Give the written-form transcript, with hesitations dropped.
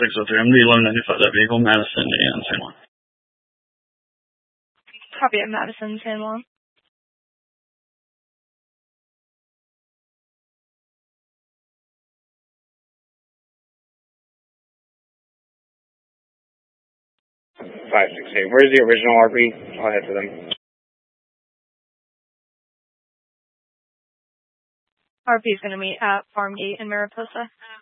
603. I'm the 1195 that vehicle, Madison and San Juan. Copy at Madison, San Juan. Where's the original RP? I'll head to them. RP is going to meet at Farmgate in Mariposa.